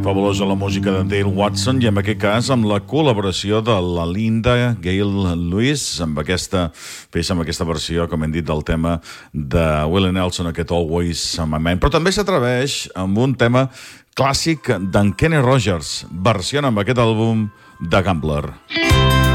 fabulosa la música de Dale Watson i en aquest cas amb la col·laboració de la Linda Gail Lewis amb aquesta peça, amb aquesta versió, com hem dit, del tema de Willie Nelson, aquest Always on My Mind. Però també s'atreveix amb un tema clàssic d'en Kenny Rogers, versió amb aquest àlbum de Gambler.